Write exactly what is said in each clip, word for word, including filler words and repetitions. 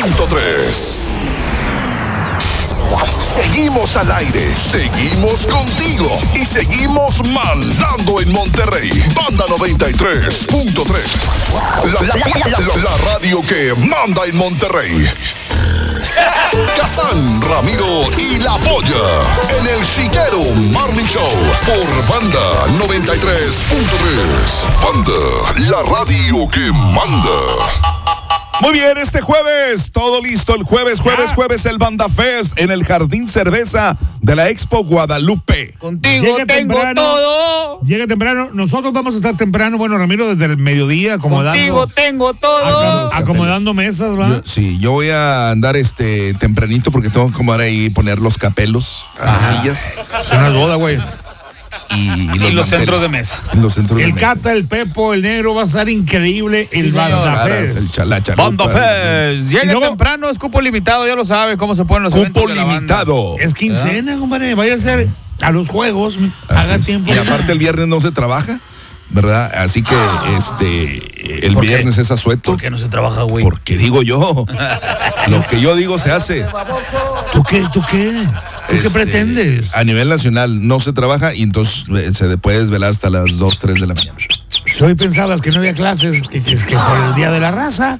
punto tres. Seguimos al aire, seguimos contigo y seguimos mandando en Monterrey. Banda noventa y tres punto tres. La, la, la, la, la radio que manda en Monterrey. Kazán, Ramiro y La Polla en el Chiquero Morning Show por Banda noventa y tres punto tres. Banda, la radio que manda. Muy bien, este jueves, todo listo, el jueves, jueves, jueves, el Banda Fest en el Jardín Cerveza de la Expo Guadalupe. Contigo Llega tengo temprano, todo. Llega temprano, nosotros vamos a estar temprano, bueno, Ramiro, desde el mediodía acomodando. Contigo tengo todo. acom- acomodando mesas, ¿va? Yo, sí, yo voy a andar este tempranito porque tengo que acomodar ahí y poner los capelos a las sillas Es una boda, güey. y, y los, Y los manteles. centros de mesa. Y los centros de El mesa. Cata, el Pepo, el Negro, va a estar increíble. el señor. Banda Caras, Fest. el cha- la chalupa, Banda Fest. Llega Y luego- temprano, es cupo limitado, ya lo sabe cómo se ponen los Cupo eventos de la banda. limitado. Es quincena, compadre. Vaya a ser a los juegos. Así Haga es. tiempo. Y aparte el viernes no se trabaja, ¿verdad? Así que este el ¿Por qué? viernes es asueto. ¿Por qué no se trabaja, güey? Porque digo yo, lo que yo digo se hace. ¿Tú qué? ¿Tú qué? ¿Tú qué Este, pretendes? A nivel nacional no se trabaja y entonces eh, se puede desvelar hasta las dos, tres de la mañana. Si hoy pensabas que no había clases, que, que es que por el Día de la Raza.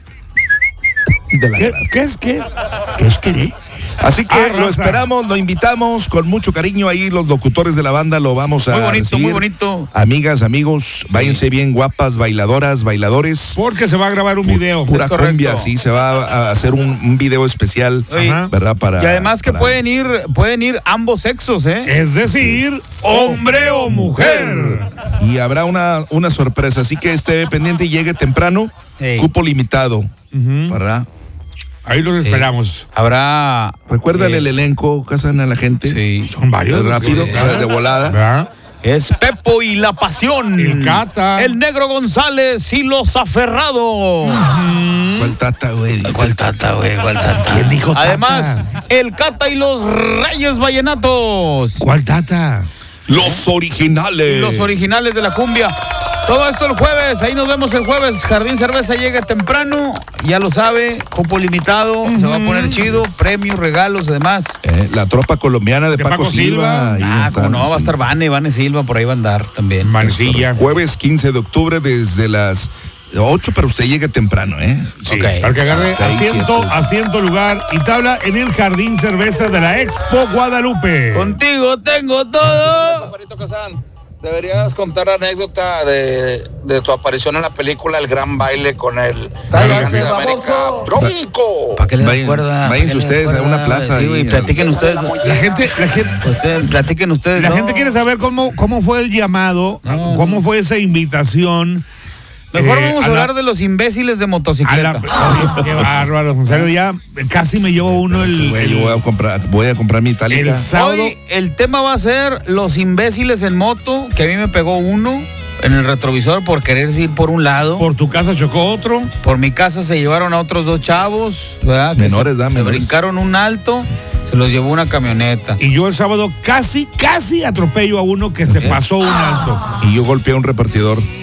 De la ¿Qué, raza. qué es qué? ¿Qué es qué? Así que Ah, lo raza. esperamos, lo invitamos con mucho cariño ahí, los locutores de la banda lo vamos a Muy bonito, recibir. muy bonito. Amigas, amigos, váyanse bien guapas, bailadoras, bailadores. Porque se va a grabar un video. Pura Es correcto. cumbia, sí, se va a hacer un, un video especial, Oye, Ajá. ¿verdad? Para, y además que para- pueden ir, pueden ir ambos sexos, ¿eh? Es decir, hombre o mujer. Y habrá una, una sorpresa, así que esté pendiente y llegue temprano, Ey. cupo limitado, ¿verdad? Ahí los Sí. esperamos. Habrá. Recuérdale eh, el elenco, casan a la gente. Sí. Son varios. Rápido, Sí. de volada. ¿Verdad? Es Pepo y la Pasión. El Cata. El Negro González y los Aferrados. ¿Cuál tata, güey? ¿Cuál tata, güey? ¿Cuál tata? ¿Quién dijo tata? Además, el Cata y los Reyes Vallenatos. ¿Cuál tata? Los originales. Los originales de la cumbia. Todo esto el jueves, ahí nos vemos el jueves. Jardín Cerveza llega temprano, ya lo sabe, cupo limitado, se va a poner chido, premios, regalos, además. Eh, la tropa colombiana de, De Paco, Paco Silva. Silva. ahí Ah, está, como no, va a sí. estar Vane, Vane Silva, por ahí va a andar también. Mancilla. Jueves quince de octubre desde las ocho, pero usted llegue temprano, ¿eh? Sí, Ok. para que agarre Seis, asiento, siete. asiento, lugar y tabla en el Jardín Cerveza de la Expo Guadalupe. Contigo tengo todo. Compadrito Kazán, deberías contar la anécdota de, de tu aparición en la película El Gran Baile con el gigante de América, Bronco. ¿Para qué le Vayan- recuerda? váyanse ustedes a una plaza Sí, ahí, güey, a- platiquen ustedes. La gente, la gente, Ustedes, platiquen ustedes. la no. gente quiere saber cómo, cómo fue el llamado, No. cómo fue esa invitación. Mejor eh, vamos a, a la- hablar de los imbéciles de A la, motocicleta. Oye, qué bárbaro, en serio, ya casi me llevo uno el, Güey, yo voy a comprar, voy a comprar mi Itálica. el sábado. Hoy el tema va a ser los imbéciles en moto, que a mí me pegó uno en el retrovisor por querer ir por un lado. Por, Por tu casa chocó otro. mi casa se llevaron a otros dos chavos, ¿verdad? Que Menores, se, ¿da? se Menores. brincaron un alto, se los llevó una camioneta. Y yo el sábado casi, casi atropello a uno que se Sí. pasó un alto. Y yo golpeé a un repartidor.